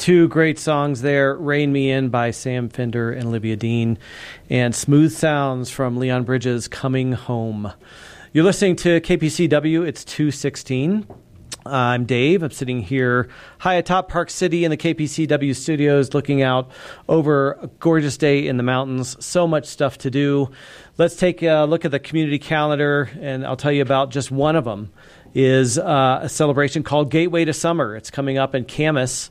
Two great songs there, Rein Me In by Sam Fender and Olivia Dean, and Smooth Sounds from Leon Bridges, Coming Home. You're listening to KPCW, it's 2:16. I'm Dave. I'm sitting here high atop Park City in the KPCW studios looking out over a gorgeous day in the mountains. So much stuff to do. Let's take a look at the community calendar, and I'll tell you about just one of them. Is a celebration called Gateway to Summer. It's coming up in Camas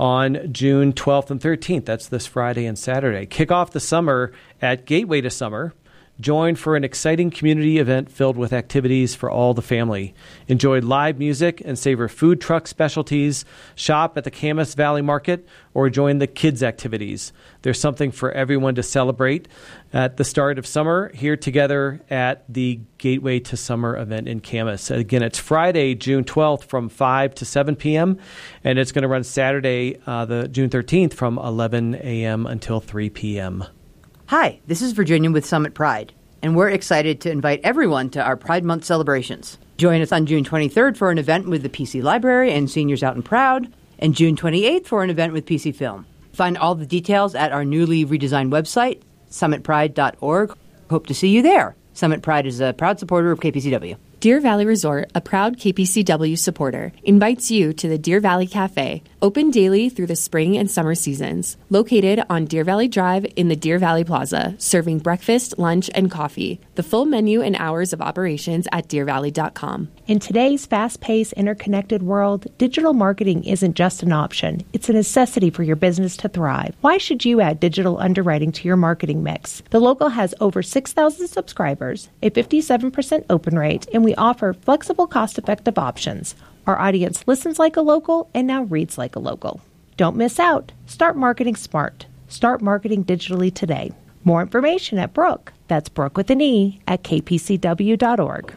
on June 12th and 13th. That's this Friday and Saturday. Kick off the summer at Gateway to Summer. Join for an exciting community event filled with activities for all the family. Enjoy live music and savor food truck specialties. Shop at the Camas Valley Market or join the kids' activities. There's something for everyone to celebrate at the start of summer here together at the Gateway to Summer event in Camas. Again, it's Friday, June 12th from 5 to 7 p.m., and it's going to run Saturday, the June 13th from 11 a.m. until 3 p.m. Hi, this is Virginia with Summit Pride, and we're excited to invite everyone to our Pride Month celebrations. Join us on June 23rd for an event with the PC Library and Seniors Out and Proud, and June 28th for an event with PC Film. Find all the details at our newly redesigned website, summitpride.org. Hope to see you there. Summit Pride is a proud supporter of KPCW. Deer Valley Resort, a proud KPCW supporter, invites you to the Deer Valley Cafe, open daily through the spring and summer seasons. Located on Deer Valley Drive in the Deer Valley Plaza, serving breakfast, lunch, and coffee. The full menu and hours of operations at deervalley.com. In today's fast-paced, interconnected world, digital marketing isn't just an option. It's a necessity for your business to thrive. Why should you add digital underwriting to your marketing mix? The Local has over 6,000 subscribers, a 57% open rate, and we offer flexible, cost-effective options. Our audience listens like a local and now reads like a local. Don't miss out. Start marketing smart. Start marketing digitally today. More information at Brooke. That's Brooke with an E at kpcw.org.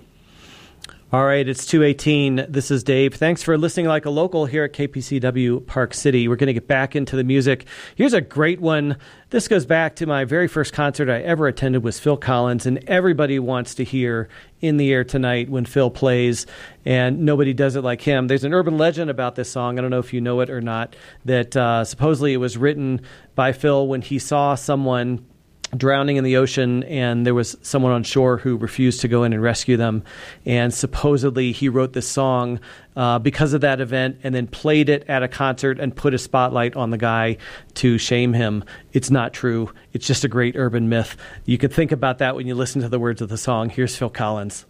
All right, it's 2:18. This is Dave. Thanks for listening like a local here at KPCW Park City. We're going to get back into the music. Here's a great one. This goes back to my very first concert I ever attended was Phil Collins, and everybody wants to hear In the Air Tonight when Phil plays, and nobody does it like him. There's an urban legend about this song. I don't know if you know it or not, that supposedly it was written by Phil when he saw someone drowning in the ocean, and there was someone on shore who refused to go in and rescue them. And supposedly he wrote this song because of that event and then played it at a concert and put a spotlight on the guy to shame him. It's not true. It's just a great urban myth. You could think about that when you listen to the words of the song. Here's Phil Collins.